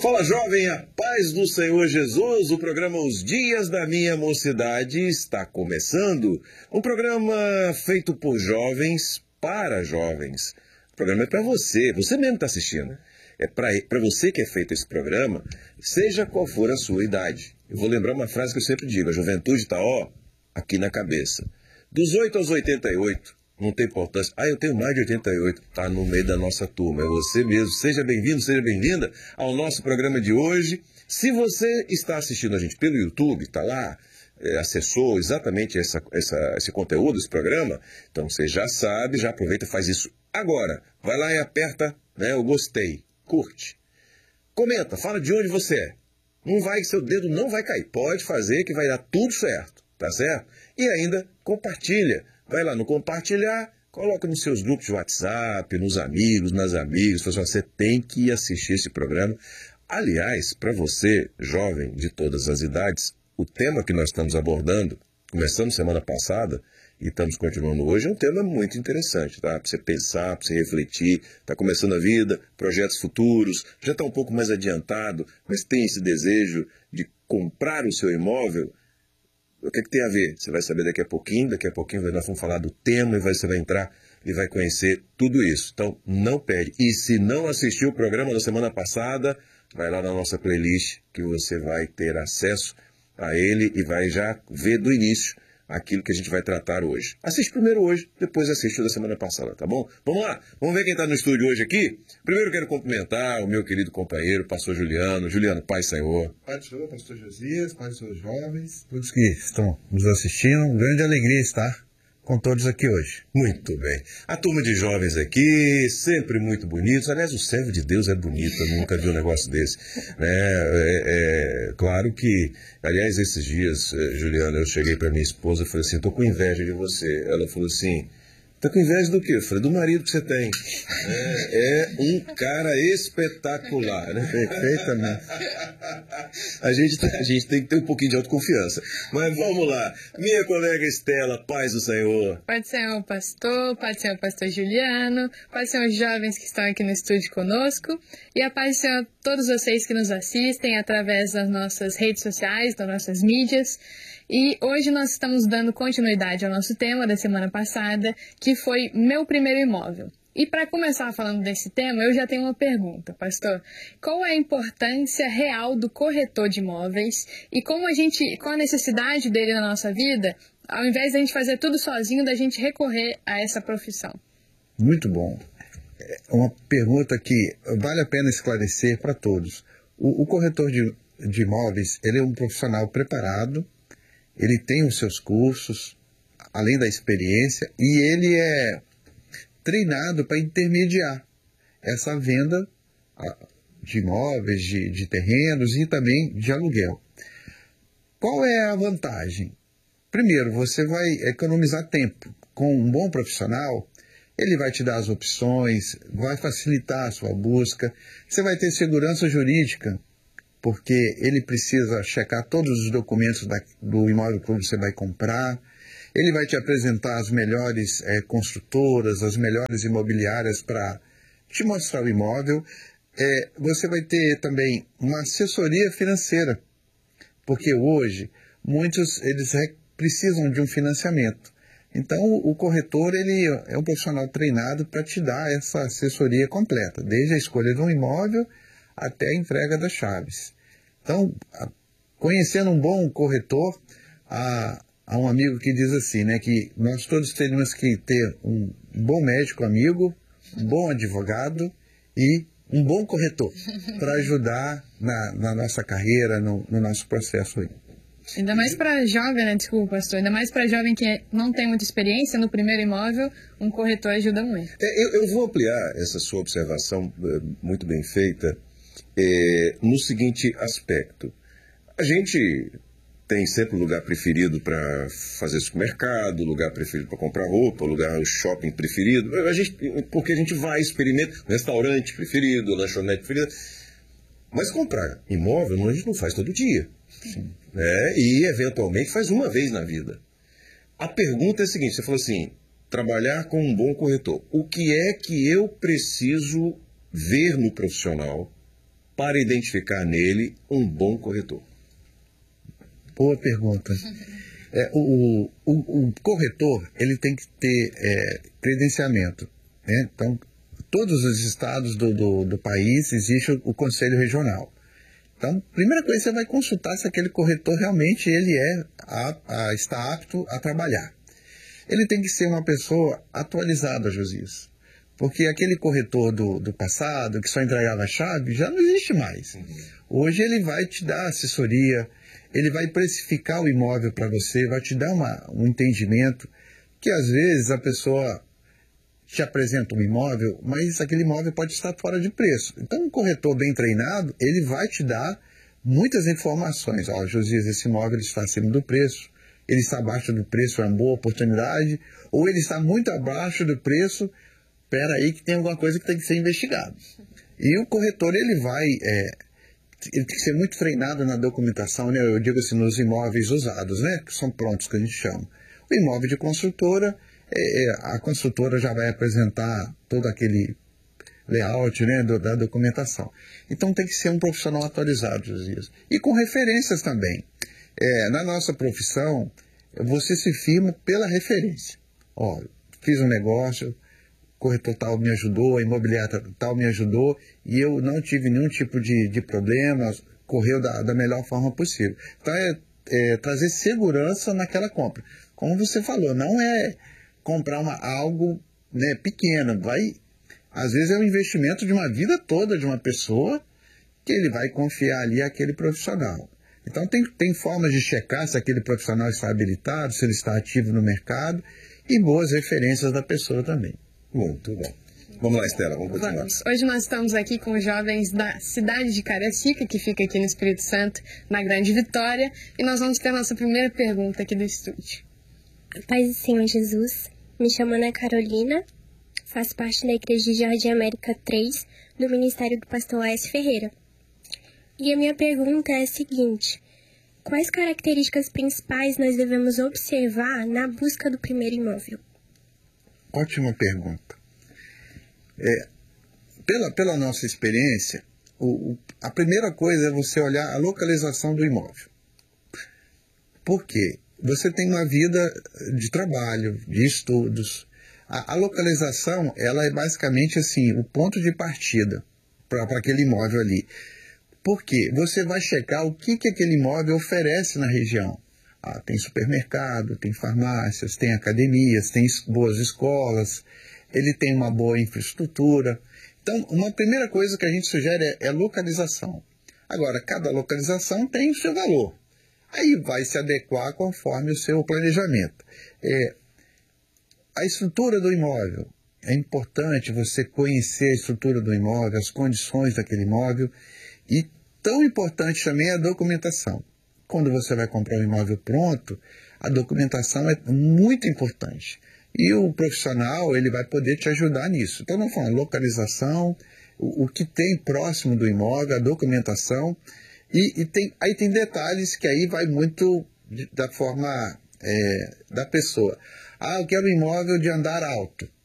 Fala, jovem, a paz do Senhor Jesus. O programa Os Dias da Minha Mocidade está começando. Um programa feito por jovens para jovens. O programa é para você, você mesmo está assistindo. É para você que é feito esse programa, seja qual for a sua idade. Eu vou lembrar uma frase que eu sempre digo: a juventude está, aqui na cabeça. Dos 8 aos 88, não tem importância. Eu tenho mais de 88. Está no meio da nossa turma. É você mesmo. Seja bem-vindo, seja bem-vinda ao nosso programa de hoje. Se você está assistindo a gente pelo YouTube, está lá, acessou exatamente esse conteúdo, esse programa, então você já sabe, já aproveita e faz isso agora. Vai lá e aperta, o gostei, curte. Comenta, fala de onde você é. Seu dedo não vai cair. Pode fazer que vai dar tudo certo, tá certo? E ainda compartilha. Vai lá no compartilhar, coloca nos seus grupos de WhatsApp, nos amigos, nas amigas. Você tem que assistir esse programa. Aliás, para você, jovem de todas as idades, o tema que nós estamos abordando, começamos semana passada e estamos continuando hoje, é um tema muito interessante, tá? Para você pensar, para você refletir. Está começando a vida, projetos futuros, já está um pouco mais adiantado, mas tem esse desejo de comprar o seu imóvel. O que tem a ver? Você vai saber daqui a pouquinho nós vamos falar do tema e você vai entrar e vai conhecer tudo isso. Então, não perde. E se não assistiu o programa da semana passada, vai lá na nossa playlist que você vai ter acesso a ele e vai já ver do início aquilo que a gente vai tratar hoje. Assiste primeiro hoje, depois assiste o da semana passada, tá bom? Vamos lá, vamos ver quem está no estúdio hoje aqui. Primeiro quero cumprimentar o meu querido companheiro, pastor Juliano. Juliano, paz Senhor. Pai do Senhor, pastor Josias, pai dos seus jovens, todos que estão nos assistindo, grande alegria estar com todos aqui hoje. Muito bem. A turma de jovens aqui, sempre muito bonitos. Aliás, o servo de Deus é bonito, eu nunca vi um negócio desse. Claro que, aliás, esses dias, Juliana, eu cheguei para minha esposa e falei assim: estou com inveja de você. Ela falou assim: tá com inveja do quê? Eu falei: do marido que você tem. É um cara espetacular, né? Perfeitamente. A gente tem que ter um pouquinho de autoconfiança. Mas vamos lá. Minha colega Estela, paz do Senhor. Paz do Senhor, pastor. Paz do Senhor, pastor Juliano. Paz do Senhor, jovens que estão aqui no estúdio conosco. E a paz do Senhor a todos vocês que nos assistem através das nossas redes sociais, das nossas mídias. E hoje nós estamos dando continuidade ao nosso tema da semana passada, que foi Meu Primeiro Imóvel. E para começar falando desse tema, eu já tenho uma pergunta, pastor. Qual é a importância real do corretor de imóveis e qual a necessidade dele na nossa vida, ao invés de a gente fazer tudo sozinho, da gente recorrer a essa profissão? Muito bom. É uma pergunta que vale a pena esclarecer para todos. O corretor de imóveis, ele é um profissional preparado, ele tem os seus cursos, além da experiência, e ele é treinado para intermediar essa venda de imóveis, de terrenos e também de aluguel. Qual é a vantagem? Primeiro, você vai economizar tempo. Com um bom profissional, ele vai te dar as opções, vai facilitar a sua busca, você vai ter segurança jurídica, porque ele precisa checar todos os documentos do imóvel que você vai comprar. Ele vai te apresentar as melhores construtoras, as melhores imobiliárias para te mostrar o imóvel. Você vai ter também uma assessoria financeira, porque hoje muitos eles precisam de um financiamento. Então o corretor ele é um profissional treinado para te dar essa assessoria completa, desde a escolha de um imóvel até a entrega das chaves. Então, conhecendo um bom corretor, há um amigo que diz assim, que nós todos teríamos que ter um bom médico amigo, um bom advogado e um bom corretor para ajudar na nossa carreira, no nosso processo aí. Ainda mais para jovem, né? Desculpa, pastor. Ainda mais para jovem que não tem muita experiência no primeiro imóvel, um corretor ajuda muito. Eu vou ampliar essa sua observação muito bem feita no seguinte aspecto. A gente tem sempre um lugar preferido para fazer supermercado, lugar preferido para comprar roupa, o shopping preferido. Porque a gente vai, experimenta, restaurante preferido, lanchonete preferida. Mas comprar imóvel a gente não faz todo dia. Sim. E eventualmente faz uma vez na vida. A pergunta é a seguinte: você falou assim, trabalhar com um bom corretor. O que é que eu preciso ver no profissional para identificar nele um bom corretor? Boa pergunta. O corretor, ele tem que ter credenciamento, né? Então, todos os estados do país existe o Conselho Regional. Então, primeira coisa, você vai consultar se aquele corretor realmente ele está apto a trabalhar. Ele tem que ser uma pessoa atualizada, Josias. Porque aquele corretor do passado, que só entregava a chave, já não existe mais. Hoje ele vai te dar assessoria, ele vai precificar o imóvel para você, vai te dar um entendimento, que às vezes a pessoa te apresenta um imóvel, mas aquele imóvel pode estar fora de preço. Então, um corretor bem treinado, ele vai te dar muitas informações. Ó, Josias, esse imóvel está acima do preço, ele está abaixo do preço, é uma boa oportunidade, ou ele está muito abaixo do preço, espera aí que tem alguma coisa que tem que ser investigada. E o corretor, ele tem que ser muito treinado na documentação, né? Eu digo assim, nos imóveis usados, né? Que são prontos, que a gente chama. O imóvel de construtora, a construtora já vai apresentar todo aquele layout, né, da documentação. Então tem que ser um profissional atualizado, Josias. E com referências também. Na nossa profissão, você se firma pela referência. Ó, fiz um negócio, corretor tal me ajudou, a imobiliária tal me ajudou, e eu não tive nenhum tipo de problema, correu da melhor forma possível. Então trazer segurança naquela compra. Como você falou, não é comprar algo, né, pequeno, às vezes é um investimento de uma vida toda de uma pessoa que ele vai confiar ali àquele profissional. Então tem formas de checar se aquele profissional está habilitado, se ele está ativo no mercado, e boas referências da pessoa também. Muito bom. Vamos lá, Estela, vamos continuar. Vamos. Hoje nós estamos aqui com jovens da cidade de Cariacica, que fica aqui no Espírito Santo, na Grande Vitória, e nós vamos ter a nossa primeira pergunta aqui do estúdio. A paz do Senhor Jesus, me chamo Ana Carolina, faço parte da Igreja de Jardim América 3, do Ministério do Pastor A.S. Ferreira. E a minha pergunta é a seguinte: quais características principais nós devemos observar na busca do primeiro imóvel? Ótima pergunta. Pela nossa experiência, a primeira coisa é você olhar a localização do imóvel. Por quê? Você tem uma vida de trabalho, de estudos. A localização, ela é basicamente assim, o ponto de partida para aquele imóvel ali. Por quê? Você vai checar o que aquele imóvel oferece na região. Tem supermercado, tem farmácias, tem academias, tem boas escolas, ele tem uma boa infraestrutura. Então, uma primeira coisa que a gente sugere é localização. Agora, cada localização tem o seu valor. Aí vai se adequar conforme o seu planejamento. A estrutura do imóvel. É importante você conhecer a estrutura do imóvel, as condições daquele imóvel. E tão importante também é a documentação. Quando você vai comprar um imóvel pronto, a documentação é muito importante. E o profissional, ele vai poder te ajudar nisso. Então, vamos falar localização, o que tem próximo do imóvel, a documentação. Aí tem detalhes que aí vai muito da forma da pessoa. Eu quero um imóvel de andar alto.